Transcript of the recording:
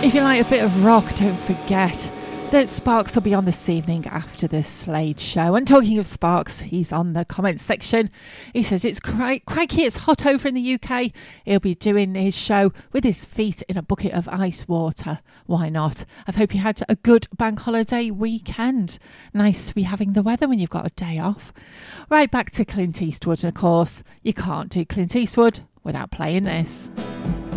If you like a bit of rock, don't forget that Sparks will be on this evening after the Slade show. And talking of Sparks, he's on the comments section. He says, it's crikey, it's hot over in the UK. He'll be doing his show with his feet in a bucket of ice water. Why not? I hope you had a good bank holiday weekend. Nice to be having the weather when you've got a day off. Right, back to Clint Eastwood. And of course, you can't do Clint Eastwood without playing this.